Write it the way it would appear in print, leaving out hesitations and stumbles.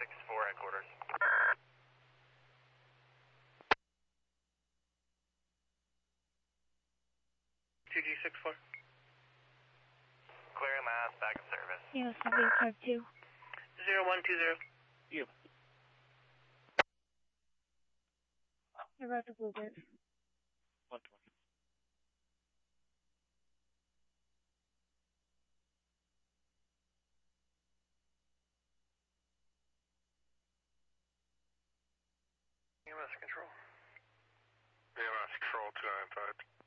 2G64 headquarters. 2G64. Clearing mass, back in service. Yeah, 752. 0120. You. I wrote the bluebird. 120. EMS control. EMS control 295.